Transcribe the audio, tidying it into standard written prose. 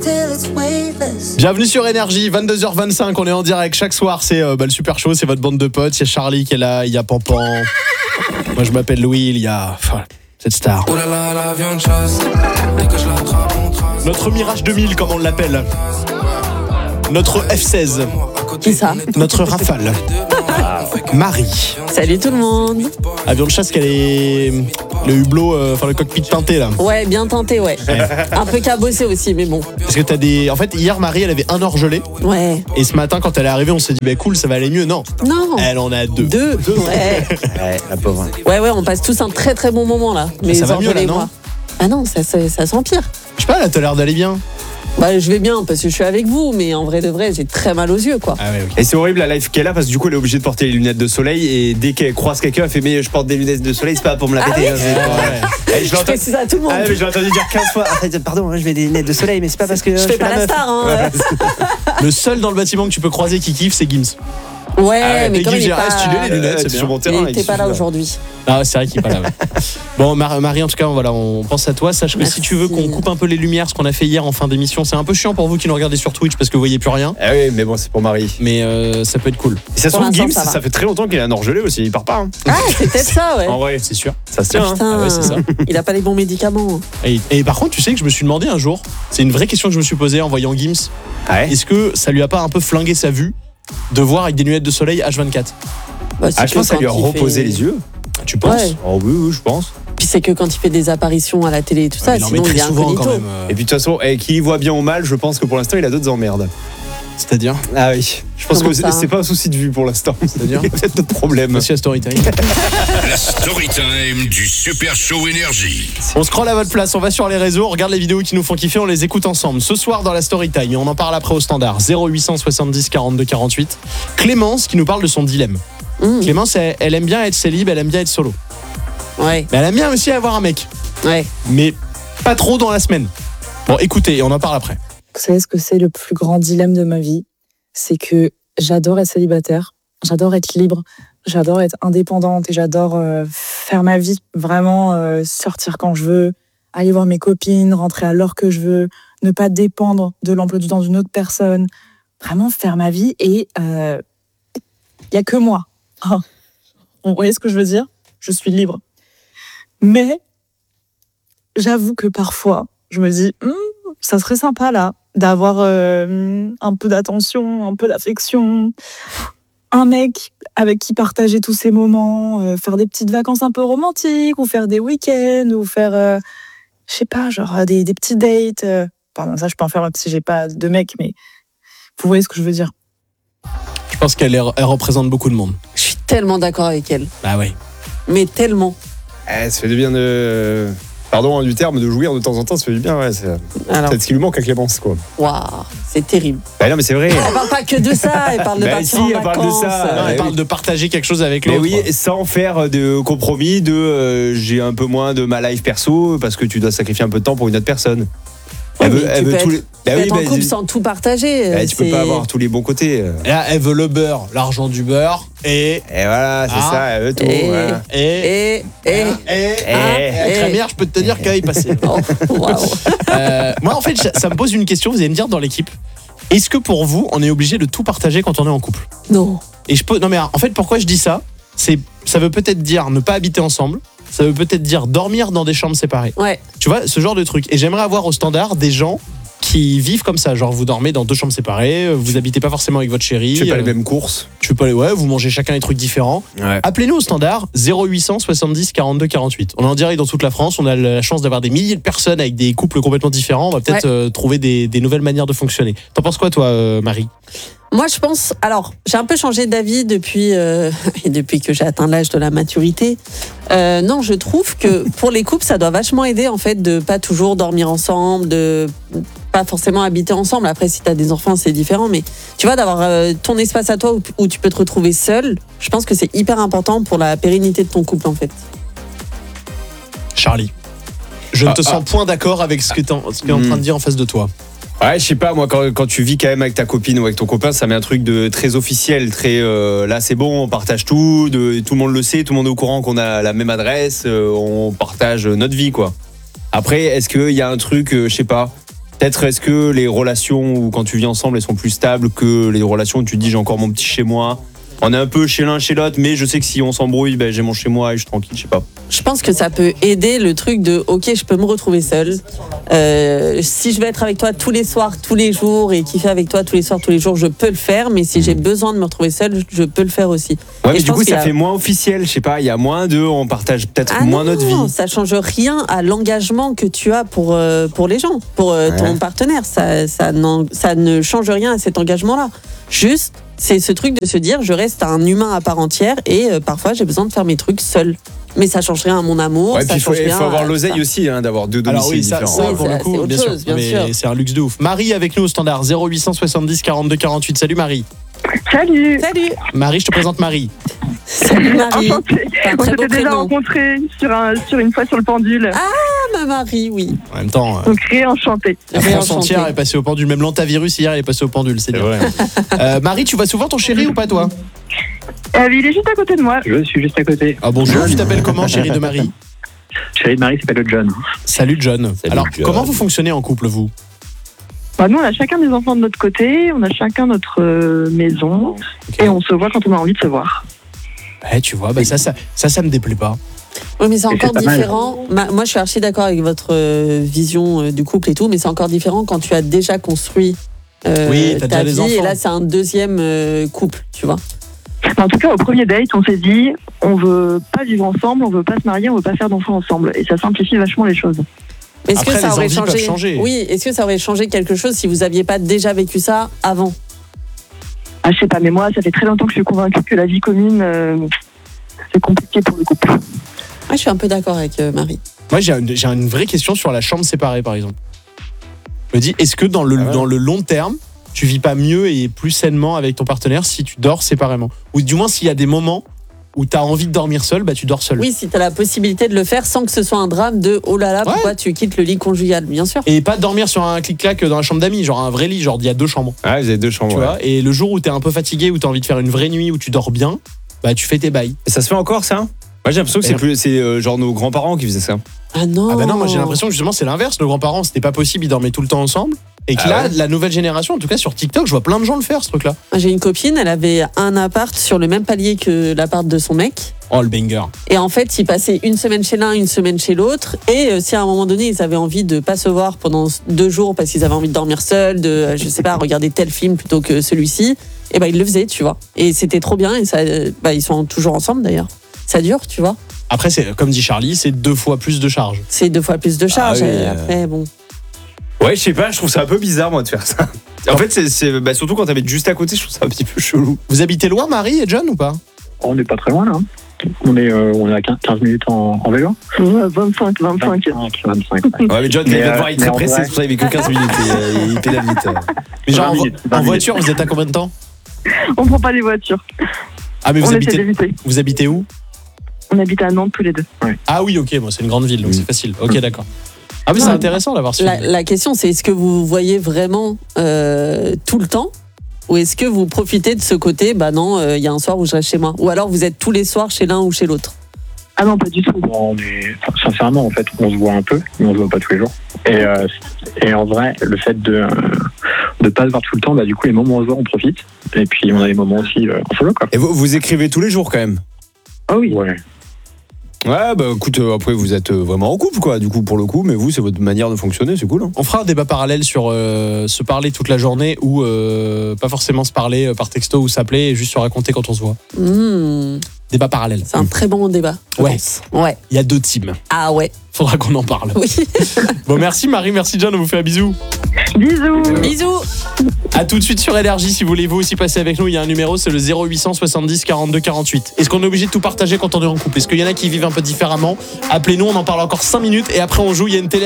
Bienvenue sur Énergie, 22h25, on est en direct chaque soir, c'est le Super Show, c'est votre bande de potes, il y a Charlie qui est là, il y a Pampan, moi je m'appelle Louis, il y a cette star. Notre Mirage 2000 comme on l'appelle, notre F-16. Qui ça? Notre Rafale. Marie. Salut tout le monde. Avion de chasse, qu'elle est le hublot, le cockpit teinté là. Ouais, bien teinté, ouais. Un peu cabossé aussi, mais bon. Parce que t'as des. En fait, hier Marie, elle avait un orgelé. Ouais. Et ce matin, quand elle est arrivée, on s'est dit, cool, ça va aller mieux. Non. Elle en a deux. Ouais. Ouais, la pauvre. Ouais, on passe tous un très très bon moment là. Mais ça va mieux là, non? Ah non, ça s'empire. Je sais pas, là, t'as l'air d'aller bien. Bah, je vais bien parce que je suis avec vous, mais en vrai de vrai, j'ai très mal aux yeux, quoi. Ah ouais, okay. Et c'est horrible la live qu'elle a parce que du coup elle est obligée de porter les lunettes de soleil et dès qu'elle croise quelqu'un elle fait mais je porte des lunettes de soleil, c'est pas pour me la péter. Oui, je fais ça à tout le monde. Mais j'ai entendu dire 15 fois pardon, je mets des lunettes de soleil mais c'est pas parce que je fais pas la star hein. Le seul dans le bâtiment que tu peux croiser qui kiffe, c'est Gims. Ouais, mais quand il est pas les lunettes, c'est sur mon terrain. Il était pas là aujourd'hui. Ah, c'est vrai qu'il est pas là. Ouais. Bon, Marie, en tout cas, voilà, on pense à toi. Sache que si tu veux qu'on coupe un peu les lumières, ce qu'on a fait hier en fin d'émission, c'est un peu chiant pour vous qui nous regardez sur Twitch parce que vous voyez plus rien. Ah oui, mais bon, c'est pour Marie. Mais ça peut être cool. Et ça se trouve, Gims, ça fait très longtemps qu'il a un orgelé aussi, il part pas. Hein. Ah, c'est peut-être ça, ouais. En vrai, c'est sûr. Ça se tient. Putain, Ah ouais, c'est ça. Il a pas les bons médicaments. Et par contre, tu sais que je me suis demandé un jour, c'est une vraie question que je me suis posée en voyant Gims. Ouais. Est-ce que ça lui a pas un peu flingué sa vue de voir avec des lunettes de soleil H24? Bah, je pense que ça lui a reposé les yeux. Tu penses? Ouais. Oh oui, je pense. Puis c'est que quand il fait des apparitions à la télé et tout ça, sinon il est incognito. Quand même, Et puis de toute façon, qui voit bien ou mal, je pense que pour l'instant il a d'autres emmerdes. C'est-à-dire? Ah oui, je pense que c'est pas un souci de vue pour l'instant. C'est-à-dire? Il y a peut-être d'autres problèmes. Monsieur Storytime. La Storytime du Super Show Énergie. On scrolle à votre place, on va sur les réseaux, on regarde les vidéos qui nous font kiffer, on les écoute ensemble. Ce soir dans la Storytime, et on en parle après au standard, 0870 42 48. Clémence qui nous parle de son dilemme. Clémence, elle aime bien être célib, elle aime bien être solo. Ouais. Mais elle aime bien aussi avoir un mec. Ouais. Mais pas trop dans la semaine. Bon, écoutez, on en parle après. Vous savez ce que c'est le plus grand dilemme de ma vie? C'est que j'adore être célibataire, j'adore être libre, j'adore être indépendante et j'adore faire ma vie, vraiment sortir quand je veux, aller voir mes copines, rentrer à l'heure que je veux, ne pas dépendre de l'emploi du temps d'une autre personne, vraiment faire ma vie et il n'y a que moi. Oh. Vous voyez ce que je veux dire? Je suis libre. Mais j'avoue que parfois, je me dis, ça serait sympa là, d'avoir un peu d'attention, un peu d'affection, un mec avec qui partager tous ces moments, faire des petites vacances un peu romantiques, ou faire des week-ends, ou faire, je sais pas, genre des petits dates. Pardon, ça je peux en faire même si j'ai pas de mec, mais vous voyez ce que je veux dire. Je pense qu'elle représente beaucoup de monde. Je suis tellement d'accord avec elle. Bah ouais. Mais tellement. Ça fait du bien de... Pardon du terme, de jouir de temps en temps, ça fait du bien, ouais. C'est peut-être ce qui lui manque à Clémence, quoi. Waouh, c'est terrible. Bah non, mais c'est vrai. Elle parle pas que de ça, elle parle de partir en vacances. Parle de ça. Non, elle parle de partager quelque chose avec l'autre. Mais oui, sans faire de compromis, j'ai un peu moins de ma life perso, parce que tu dois sacrifier un peu de temps pour une autre personne. Elle veut tous les... Tu peux être en couple sans tout partager. Tu peux pas avoir tous les bons côtés. Et là, elle veut le beurre, l'argent du beurre, et voilà, c'est ça, elle veut tout. Voilà. Et la crémière, je peux te dire qu'elle est passée. Moi, en fait, ça me pose une question, vous allez me dire dans l'équipe. Est-ce que pour vous, on est obligé de tout partager quand on est en couple? Non. Non, mais en fait, pourquoi je dis ça? Ça veut peut-être dire ne pas habiter ensemble. Ça veut peut-être dire dormir dans des chambres séparées. Ouais. Tu vois, ce genre de truc. Et j'aimerais avoir au standard des gens qui vivent comme ça. Genre, vous dormez dans 2 chambres séparées, vous habitez pas forcément avec votre chérie. Tu fais pas les mêmes courses. Vous mangez chacun des trucs différents. Ouais. Appelez-nous au standard 0800 70 42 48. On est en direct dans toute la France. On a la chance d'avoir des milliers de personnes avec des couples complètement différents. On va peut-être trouver des nouvelles manières de fonctionner. T'en penses quoi, toi, Marie? Moi, je pense... Alors, j'ai un peu changé d'avis depuis que j'ai atteint l'âge de la maturité. Non, je trouve que pour les couples, ça doit vachement aider, en fait, de pas toujours dormir ensemble, de pas forcément habiter ensemble. Après, si t'as des enfants, c'est différent. Mais tu vois, d'avoir ton espace à toi où tu peux te retrouver seul, je pense que c'est hyper important pour la pérennité de ton couple, en fait. Charlie, je ne te sens point d'accord avec ce que tu es en train de dire en face de toi. Ouais, je sais pas, moi, quand tu vis quand même avec ta copine ou avec ton copain, ça met un truc de très officiel, très là c'est bon, on partage tout, tout le monde le sait, tout le monde est au courant qu'on a la même adresse, on partage notre vie, quoi. Après, est-ce qu'il y a un truc, je sais pas, Peut-être est-ce que les relations où quand tu vis ensemble, elles sont plus stables que les relations où tu te dis j'ai encore mon petit chez moi. On est un peu chez l'un, chez l'autre, mais je sais que si on s'embrouille, ben, j'ai mon chez moi et je suis tranquille, je sais pas. Je pense que ça peut aider le truc de ok, je peux me retrouver seule. Si je veux être avec toi tous les soirs, tous les jours et kiffer avec toi tous les soirs, tous les jours, je peux le faire. Mais si j'ai besoin de me retrouver seule, je peux le faire aussi. Ouais, Et mais je du coup, pense ça fait moins officiel, je sais pas, il y a moins on partage peut-être moins notre vie. Non, ça change rien à l'engagement que tu as pour les gens, pour ton partenaire. Ça ne change rien à cet engagement-là. Juste, c'est ce truc de se dire, je reste un humain à part entière et parfois j'ai besoin de faire mes trucs seul. Mais ça change rien à mon amour. Ouais, ça puis change il rien faut avoir à l'oseille ça. aussi, hein, d'avoir deux domiciles Alors oui, ça différents. pour le c'est coup, autre bien chose, sûr. bien sûr. Mais c'est un luxe de ouf. Marie avec nous au standard 0870 42 48. Salut Marie. Salut. Salut. Marie, je te présente Marie. Salut Marie. Enchantée. C'est un On très beau s'était déjà prénom. rencontrés sur une fois sur le pendule. Ah, ma Marie, oui. En même temps, Donc réenchantée. la France Réenchantée. entière est passée au pendule. Même l'antavirus hier, il est passé au pendule. C'est C'est bien. vrai. Marie, tu vois souvent ton chéri ou pas toi? Il est juste à côté de moi. Je suis juste à côté. Ah bonjour, tu t'appelles comment, chéri de Marie? Chérie de Marie s'appelle John. Salut John. Salut, Alors, John. comment vous fonctionnez en couple, vous? Nous, on a chacun des enfants de notre côté, on a chacun notre maison, et on se voit quand on a envie de se voir. Ouais, tu vois, bah ça me déplaît pas. Oui, mais c'est Et encore c'est pas mal. différent. Moi, je suis archi d'accord avec votre vision du couple et tout, mais c'est encore différent quand tu as déjà construit Oui, t'as ta déjà des vie. enfants. Et là, c'est un deuxième couple, tu vois. En tout cas, au premier date, on s'est dit, on veut pas vivre ensemble, on veut pas se marier, on veut pas faire d'enfants ensemble. Et ça simplifie vachement les choses. Est-ce Après, que ça les aurait envies peuvent changer. Oui, est-ce que ça aurait changé quelque chose si vous aviez pas déjà vécu ça avant? Ah, je sais pas, mais moi, ça fait très longtemps que je suis convaincue que la vie commune, c'est compliqué pour le couple. Moi, je suis un peu d'accord avec Marie. Moi, j'ai une vraie question sur la chambre séparée, par exemple. Je me dis, est-ce que dans le long terme, tu vis pas mieux et plus sainement avec ton partenaire si tu dors séparément? Ou du moins, s'il y a des moments où tu as envie de dormir seul, bah tu dors seul. Oui, si tu as la possibilité de le faire sans que ce soit un drame de oh là là, pourquoi tu quittes le lit conjugal, bien sûr. Et pas dormir sur un clic-clac dans la chambre d'amis, genre un vrai lit, genre il y a 2 chambres. Ah, vous avez 2 chambres. Tu ouais. vois, et le jour où t'es un peu fatigué, où t'as envie de faire une vraie nuit, où tu dors bien, bah tu fais tes bails. Et ça se fait encore, ça? Moi, j'ai l'impression que c'est genre nos grands-parents qui faisaient ça. Ah non. Ah bah non, moi j'ai l'impression que justement c'est l'inverse. Nos grands-parents, c'était pas possible, ils dormaient tout le temps ensemble. Et que Ah là, ouais. la nouvelle génération, en tout cas sur TikTok, je vois plein de gens le faire, ce truc-là. J'ai une copine, elle avait un appart sur le même palier que l'appart de son mec. Oh le banger. Et en fait, ils passaient une semaine chez l'un, une semaine chez l'autre. Et si à un moment donné, ils avaient envie de pas se voir pendant 2 jours parce qu'ils avaient envie de dormir seuls, de, je sais pas, regarder tel film plutôt que celui-ci, et ben ils le faisaient, tu vois. Et c'était trop bien. Et ça, ils sont toujours ensemble d'ailleurs. Ça dure, tu vois. Après, c'est comme dit Charlie, c'est 2 fois plus de charge. C'est 2 fois plus de charge. Ah oui, et après, bon. Ouais, je sais pas, je trouve ça un peu bizarre, moi, de faire ça. En fait, c'est surtout quand t'habites juste à côté, je trouve ça un petit peu chelou. Vous habitez loin, Marie et John, ou pas? On n'est pas très loin là. On est à 15 minutes en vélo. 25. 25. Ouais, mais John, il Mais, va devoir être très mais en pressé, vrai- c'est pour ça qu'il avait que 15 minutes. Il pédale vite. Mais genre 20 minutes, en 20 voiture, vous êtes à combien de temps? On prend pas les voitures. Ah mais On essaie d'éviter. vous habitez où? On habite à Nantes tous les deux. Ah oui, ok, moi c'est une grande ville, donc c'est facile. Ok, d'accord. Ah mais c'est Ouais. intéressant d'avoir su. La question, c'est est-ce que vous voyez vraiment tout le temps? Ou est-ce que vous profitez de ce côté, bah non, il y a un soir où je reste chez moi? Ou alors vous êtes tous les soirs chez l'un ou chez l'autre? Ah non, pas du tout. Sincèrement, en fait, on se voit un peu, mais on se voit pas tous les jours. Et en vrai, le fait de pas se voir tout le temps, bah du coup, les moments où on se voit, on profite. Et puis, on a les moments aussi en solo, quoi. Et vous écrivez tous les jours quand même? Ah oui. Ouais. Ouais, bah écoute, après vous êtes vraiment en couple, quoi, du coup, pour le coup, mais vous, c'est votre manière de fonctionner, c'est cool. Hein. On fera un débat parallèle sur se parler toute la journée ou pas forcément se parler par texto ou s'appeler et juste se raconter quand on se voit. Débat parallèle. C'est un très bon débat. je Ouais. pense. Ouais. Il y a 2 teams. Ah ouais. Faudra qu'on en parle. Oui. Bon, merci Marie, merci John, on vous fait un bisou. Bisous. Bisous. À tout de suite sur Énergie, si vous voulez vous aussi passer avec nous, il y a un numéro, c'est le 0870 42 48. Est-ce qu'on est obligé de tout partager quand on est en couple? Est-ce qu'il y en a qui vivent un peu différemment? Appelez-nous, on en parle encore 5 minutes et après on joue, il y a une télé